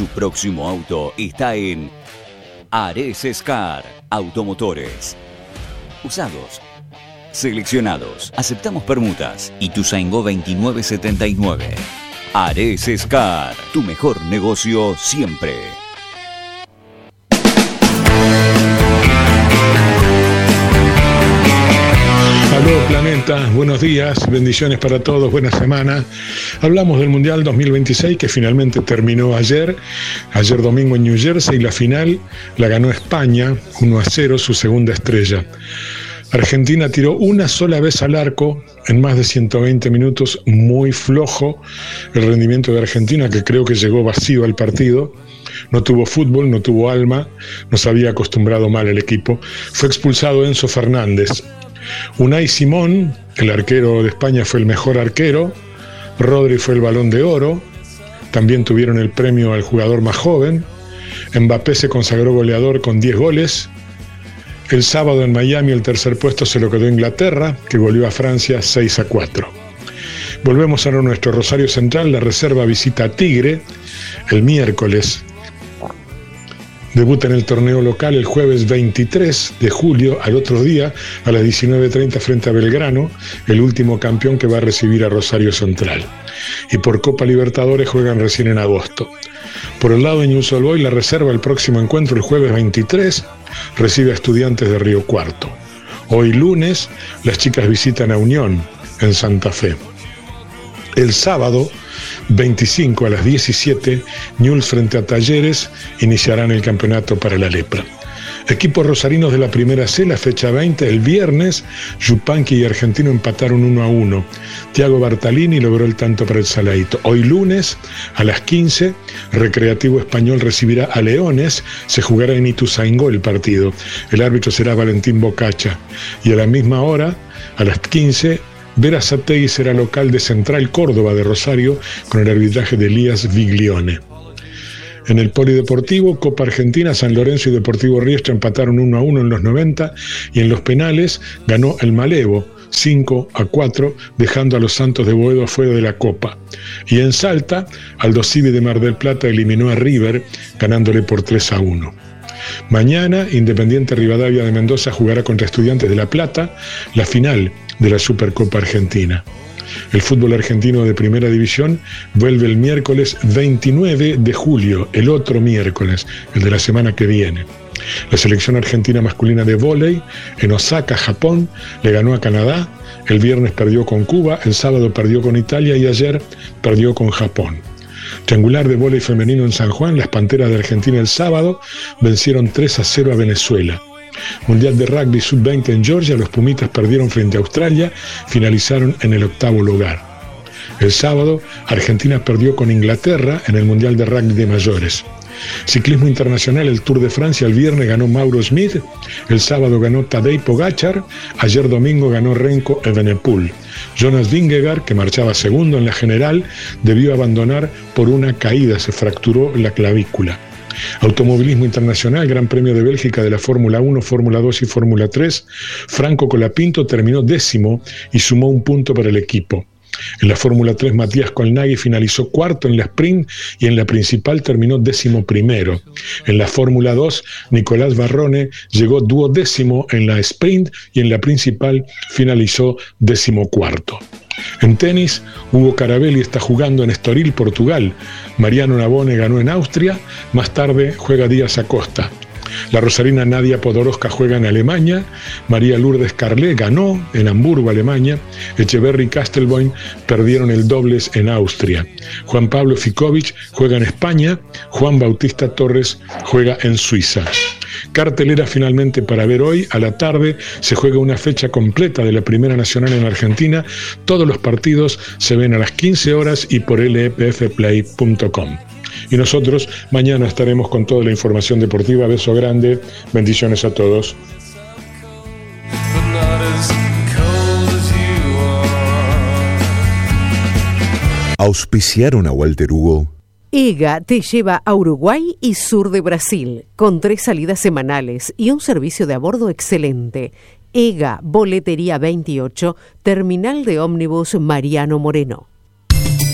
próximo auto está en Ares Car Automotores. Usados, seleccionados, aceptamos permutas. Ituzaingó 2979. Ares Car, tu mejor negocio siempre. Aló Planeta, buenos días, bendiciones para todos, buena semana. Hablamos del Mundial 2026 que finalmente terminó ayer domingo en New Jersey, y la final la ganó España 1-0, su segunda estrella. Argentina tiró una sola vez al arco en más de 120 minutos, muy flojo el rendimiento de Argentina, que creo que llegó vacío al partido. No tuvo fútbol, no tuvo alma, nos había acostumbrado mal el equipo. Fue expulsado Enzo Fernández. Unai Simón, el arquero de España, fue el mejor arquero. Rodri fue el Balón de Oro. También tuvieron el premio al jugador más joven. Mbappé se consagró goleador con 10 goles. El sábado en Miami el tercer puesto se lo quedó Inglaterra, que goleó a Francia 6-4. Volvemos a nuestro Rosario Central. La reserva visita a Tigre el miércoles. Debuta en el torneo local el jueves 23 de julio, al otro día, a las 19:30 frente a Belgrano, el último campeón que va a recibir a Rosario Central. Y por Copa Libertadores juegan recién en agosto. Por el lado de Newell's Old Boys, la reserva, el próximo encuentro, el jueves 23, recibe a Estudiantes de Río Cuarto. Hoy lunes, las chicas visitan a Unión, en Santa Fe. El sábado 25 a las 17, Newell's frente a Talleres iniciarán el campeonato para la lepra. Equipos rosarinos de la primera C, la fecha 20, el viernes, Yupanqui y Argentino empataron 1-1. Thiago Bartalini logró el tanto para el Saladito. Hoy lunes, a las 15, Recreativo Español recibirá a Leones, se jugará en Ituzaingó el partido. El árbitro será Valentín Bocacha. Y a la misma hora, a las 15, Berazategui será local de Central Córdoba de Rosario con el arbitraje de Elías Viglione. En el Polideportivo, Copa Argentina, San Lorenzo y Deportivo Riestra empataron 1-1 en los 90 y en los penales ganó el Malevo 5-4, dejando a los Santos de Boedo fuera de la Copa. Y en Salta, Aldo Civi de Mar del Plata eliminó a River, ganándole por 3-1. Mañana, Independiente Rivadavia de Mendoza jugará contra Estudiantes de La Plata la final de la Supercopa Argentina. El fútbol argentino de primera división vuelve el miércoles 29 de julio, el otro miércoles, el de la semana que viene. La selección argentina masculina de vóley en Osaka, Japón, le ganó a Canadá, el viernes perdió con Cuba, el sábado perdió con Italia y ayer perdió con Japón. Triangular de vóley femenino en San Juan, las Panteras de Argentina el sábado vencieron 3-0 a Venezuela. Mundial de Rugby Sub-20 en Georgia, los Pumitas perdieron frente a Australia, finalizaron en el 8º lugar. El sábado, Argentina perdió con Inglaterra en el Mundial de Rugby de mayores. Ciclismo internacional, el Tour de Francia, el viernes ganó Mauro Smith, el sábado ganó Tadej Pogačar, ayer domingo ganó Remco Evenepoel. Jonas Vingegaard, que marchaba segundo en la general, debió abandonar por una caída, se fracturó la clavícula. Automovilismo internacional, Gran Premio de Bélgica de la Fórmula 1, Fórmula 2 y Fórmula 3, Franco Colapinto terminó 10º y sumó un punto para el equipo. En la Fórmula 3, Matías Colnaghi finalizó 4º en la sprint y en la principal terminó 11º. En la Fórmula 2, Nicolás Varrone llegó 12º en la sprint y en la principal finalizó 14º. En tenis, Hugo Carabelli está jugando en Estoril, Portugal. Mariano Navone ganó en Austria. Más tarde juega Díaz Acosta. La rosarina Nadia Podoroska juega en Alemania. María Lourdes Carlé ganó en Hamburgo, Alemania. Echeverry y Castelboin perdieron el dobles en Austria. Juan Pablo Ficovich juega en España. Juan Bautista Torres juega en Suiza. Cartelera finalmente para ver hoy. A la tarde se juega una fecha completa de la Primera Nacional en Argentina. Todos los partidos se ven a las 15 horas y por lepfplay.com. Y nosotros mañana estaremos con toda la información deportiva. Beso grande, bendiciones a todos. ¿Auspiciaron a Walter Hugo? EGA te lleva a Uruguay y sur de Brasil, con 3 salidas semanales y un servicio de a bordo excelente. EGA, Boletería 28, Terminal de Ómnibus Mariano Moreno.